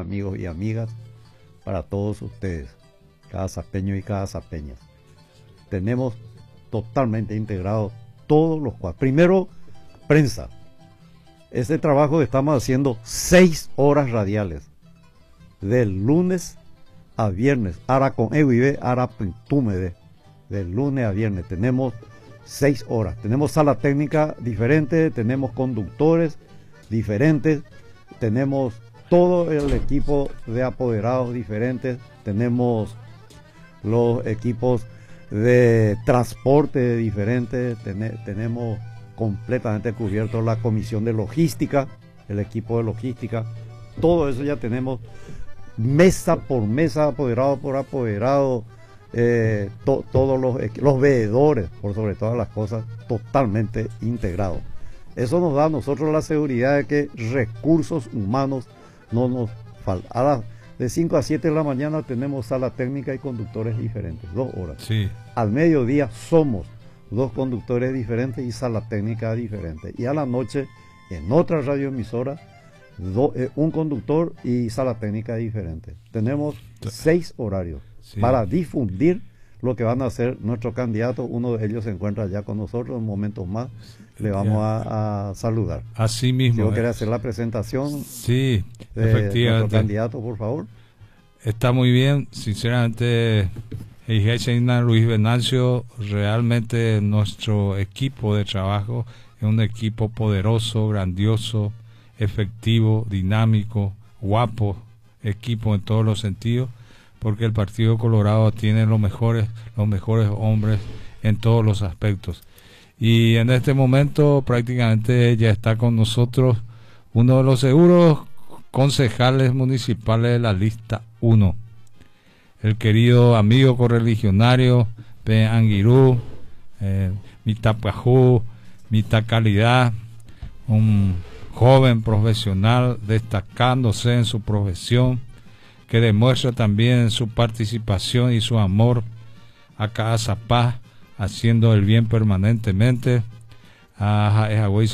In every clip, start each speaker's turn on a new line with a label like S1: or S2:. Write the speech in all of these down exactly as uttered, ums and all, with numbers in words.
S1: amigos y amigas, para todos ustedes, cada sapeño y cada sapeña. Tenemos totalmente integrados todos los cuadros. Primero, prensa. Este trabajo que estamos haciendo seis horas radiales, del lunes a viernes, ahora con Eguibe, ahora Túmede, del lunes a viernes. Tenemos seis horas. Tenemos sala técnica diferente, tenemos conductores diferentes, tenemos todo el equipo de apoderados diferentes, tenemos los equipos de transporte diferentes, ten, tenemos completamente cubierto la comisión de logística, el equipo de logística, todo eso ya tenemos mesa por mesa, apoderado por apoderado, eh, to, todos los, los veedores, por sobre todas las cosas, totalmente integrados. Eso nos da a nosotros la seguridad de que recursos humanos no nos faltan. De cinco a siete de la mañana tenemos sala técnica y conductores diferentes, dos horas.
S2: Sí.
S1: Al mediodía somos dos conductores diferentes y sala técnica diferente. Y a la noche, en otra radioemisora, do, eh, un conductor y sala técnica diferente. Tenemos seis horarios, sí, para difundir lo que van a hacer nuestros candidatos. Uno de ellos se encuentra ya con nosotros, en momentos más le vamos a, a saludar.
S2: Así mismo.
S1: Si vos querés hacer la presentación,
S2: sí,
S1: de
S2: efectivamente,
S1: nuestro candidato, por favor.
S2: Está muy bien, sinceramente, Luis Venancio, realmente nuestro equipo de trabajo es un equipo poderoso, grandioso, efectivo, dinámico, guapo, equipo en todos los sentidos, porque el Partido Colorado tiene los mejores, los mejores hombres en todos los aspectos. Y en este momento prácticamente ya está con nosotros uno de los seguros concejales municipales de la lista uno, el querido amigo correligionario P. Anguirú, eh, mitad Pajú, mitad calidad, un joven profesional destacándose en su profesión, que demuestra también su participación y su amor a Caazapá, haciendo el bien permanentemente. A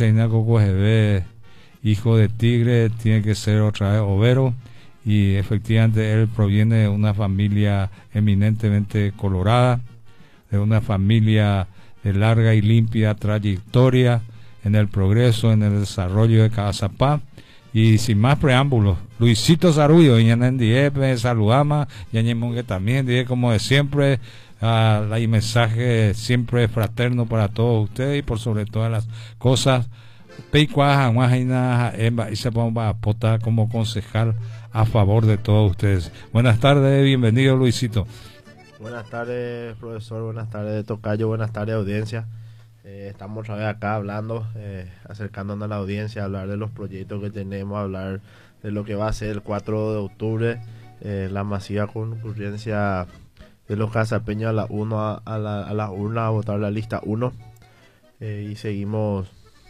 S2: hijo de tigre, tiene que ser otra vez overo, y efectivamente él proviene de una familia eminentemente colorada, de una familia de larga y limpia trayectoria en el progreso, en el desarrollo de Caazapá. Y sin más preámbulos, Luisito Sarullo, y en saludamos, y también, dije como de siempre, uh, la mensaje siempre fraterno para todos ustedes, y por sobre todas las cosas, y se ponga a aportar como concejal a favor de todos ustedes. Buenas tardes, bienvenido Luisito.
S3: Buenas tardes, profesor, buenas tardes, tocayo, buenas tardes, audiencia. Eh, estamos otra vez acá hablando, eh, acercándonos a la audiencia, hablar de los proyectos que tenemos, hablar de lo que va a ser el cuatro de octubre, eh, la masiva concurrencia de los cazapeños a la uno a, a, la, a la urna a votar la lista uno, eh, y seguimos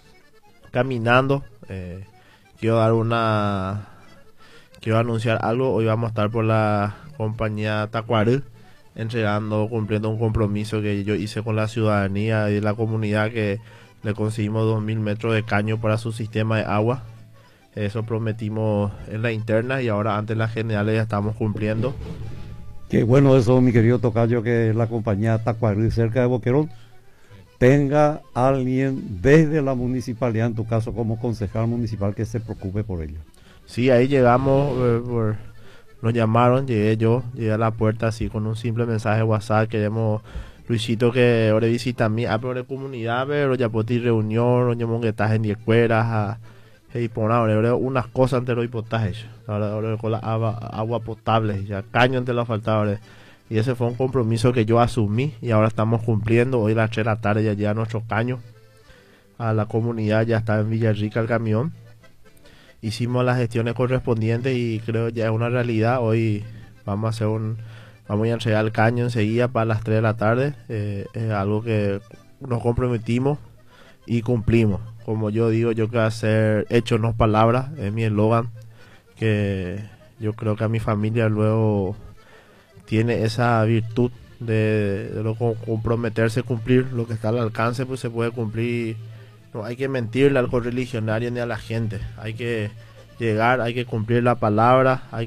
S3: caminando. Eh, quiero dar una quiero anunciar algo. Hoy vamos a estar por la compañía Tacuarú, entregando, cumpliendo un compromiso que yo hice con la ciudadanía y la comunidad, que le conseguimos dos mil metros de caño para su sistema de agua. Eso prometimos en la interna y ahora ante las generales ya estamos cumpliendo.
S1: Qué bueno eso, mi querido tocayo, que la compañía Tacuarú, cerca de Boquerón, tenga alguien desde la municipalidad, en tu caso como concejal municipal, que se preocupe por ello. Sí, ahí llegamos, eh, por, nos llamaron, llegué yo, llegué a la puerta así con un simple mensaje de WhatsApp: queremos, Luisito, que ahora visita a mí, a la comunidad, pero ya por ti reunión, oye, que estás en escuelas, y por ahora unas cosas antes de los hipotajes, ahora, ahora con la agua, agua potable, ya caño antes lo faltaba. Y ese fue un compromiso que yo asumí y ahora estamos cumpliendo. Hoy a las tres de la tarde ya llega nuestro caño a la comunidad, ya está en Villarrica el camión. Hicimos las gestiones correspondientes y creo ya es una realidad. Hoy vamos a hacer un vamos a entregar el caño enseguida para las tres de la tarde. Eh, es algo que nos comprometimos y cumplimos. Como yo digo, yo quiero hacer hechos, no palabras, es mi eslogan, que yo creo que a mi familia luego tiene esa virtud de, de lo comprometerse, cumplir lo que está al alcance, pues se puede cumplir. No hay que mentirle al correligionario ni a la gente, hay que llegar, hay que cumplir la palabra, hay